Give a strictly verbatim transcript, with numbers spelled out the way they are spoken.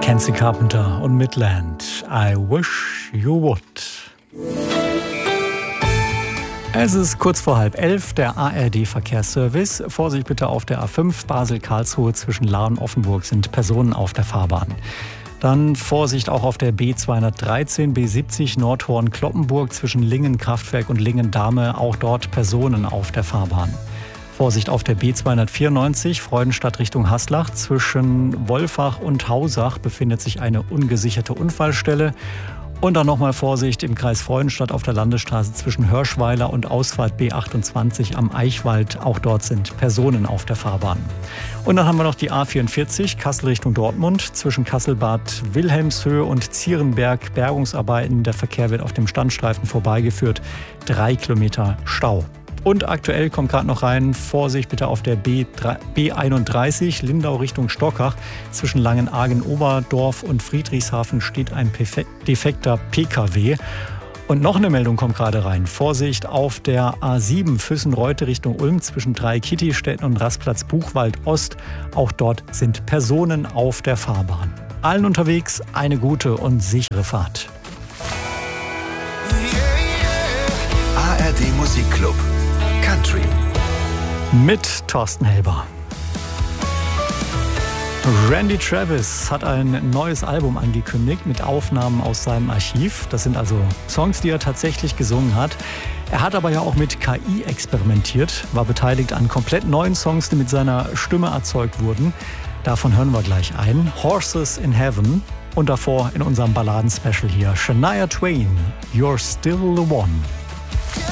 Nancy Carpenter und Midland. I wish you would. Es ist kurz vor halb elf, der A R D-Verkehrsservice. Vorsicht bitte auf der A fünf Basel-Karlsruhe zwischen Lahr und Offenburg sind Personen auf der Fahrbahn. Dann Vorsicht auch auf der B zweihundertdreizehn, B siebzig Nordhorn-Kloppenburg zwischen Lingen-Kraftwerk und Lingen-Dahme, auch dort Personen auf der Fahrbahn. Vorsicht auf der B zweihundertvierundneunzig Freudenstadt Richtung Haslach. Zwischen Wolfach und Hausach befindet sich eine ungesicherte Unfallstelle. Und dann nochmal Vorsicht im Kreis Freudenstadt auf der Landesstraße zwischen Hörschweiler und Ausfahrt B achtundzwanzig am Eichwald. Auch dort sind Personen auf der Fahrbahn. Und dann haben wir noch die A vierundvierzig Kassel Richtung Dortmund. Zwischen Kassel-Bad Wilhelmshöhe und Zierenberg Bergungsarbeiten. Der Verkehr wird auf dem Standstreifen vorbeigeführt. Drei Kilometer Stau. Und aktuell kommt gerade noch rein, Vorsicht bitte auf der B einunddreißig Lindau Richtung Stockach. Zwischen Langenargen-Oberdorf und Friedrichshafen steht ein defekter P K W. Und noch eine Meldung kommt gerade rein. Vorsicht auf der A sieben Füssen-Reute Richtung Ulm zwischen Drei-Kitty-Städten und Rastplatz Buchwald Ost. Auch dort sind Personen auf der Fahrbahn. Allen unterwegs eine gute und sichere Fahrt. A R D Musikclub Country mit Thorsten Helber. Randy Travis hat ein neues Album angekündigt mit Aufnahmen aus seinem Archiv. Das sind also Songs, die er tatsächlich gesungen hat. Er hat aber ja auch mit K I experimentiert, war beteiligt an komplett neuen Songs, die mit seiner Stimme erzeugt wurden. Davon hören wir gleich ein. Horses in Heaven und davor in unserem Balladen-Special hier Shania Twain, You're Still the One.